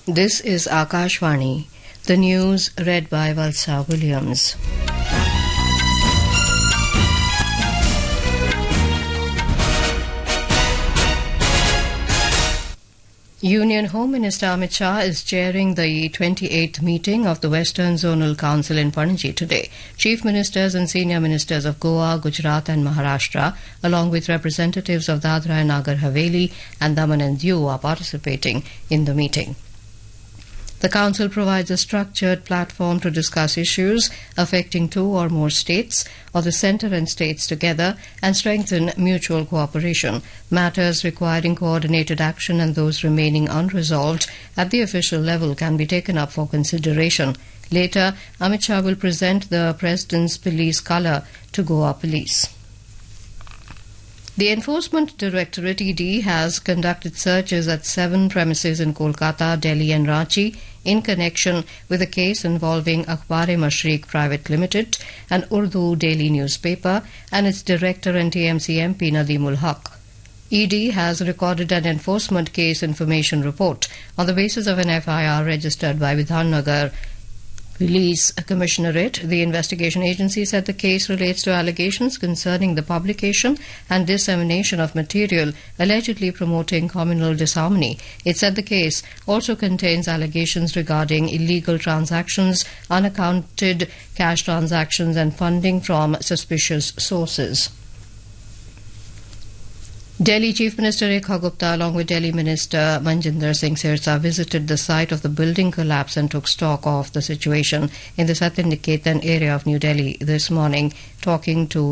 This is Akashvani. The news read by Valsa Williams. Union Home Minister Amit Shah is chairing the 28th meeting of the Western Zonal Council in Panaji today. Chief Ministers and Senior Ministers of Goa, Gujarat and Maharashtra, along with representatives of Dadra and Nagar Haveli and Daman and Diu are participating in the meeting. The Council provides a structured platform to discuss issues affecting two or more states or the centre and states together and strengthen mutual cooperation. Matters requiring coordinated action and those remaining unresolved at the official level can be taken up for consideration. Later, Amit Shah will present the President's police colour to Goa Police. The Enforcement Directorate ED has conducted searches at 7 premises in Kolkata, Delhi and Ranchi in connection with a case involving Akhbar-e-Mashriq Private Limited, an Urdu daily newspaper, and its director and TMC MP Nadeemul Haq. ED has recorded an enforcement case information report on the basis of an FIR registered by Vidhannagar Police Commissionerate. The investigation agency said the case relates to allegations concerning the publication and dissemination of material allegedly promoting communal disharmony. It said the case also contains allegations regarding illegal transactions, unaccounted cash transactions and funding from suspicious sources. Delhi Chief Minister Rekha Gupta along with Delhi Minister Manjinder Singh Sirsa visited the site of the building collapse and took stock of the situation in the Satya Niketan area of New Delhi this morning. Talking to